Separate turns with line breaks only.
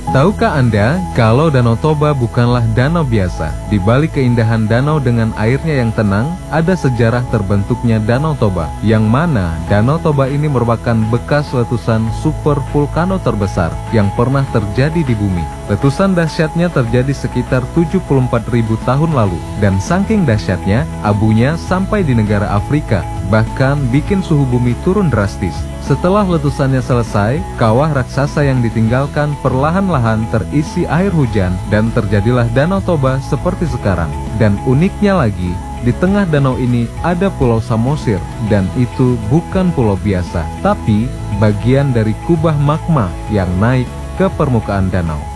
Tahukah Anda kalau Danau Toba bukanlah danau biasa? Di balik keindahan danau dengan airnya yang tenang, ada sejarah terbentuknya Danau Toba, yang mana Danau Toba ini merupakan bekas letusan super vulkano terbesar yang pernah terjadi di bumi. Letusan dahsyatnya terjadi sekitar 74.000 tahun lalu, dan saking dahsyatnya, abunya sampai di negara Afrika, bahkan bikin suhu bumi turun drastis. Setelah letusannya selesai, kawah raksasa yang ditinggalkan perlahan-lahan terisi air hujan dan terjadilah Danau Toba seperti sekarang. Dan uniknya lagi, di tengah danau ini ada Pulau Samosir, dan itu bukan pulau biasa, tapi bagian dari kubah magma yang naik ke permukaan danau.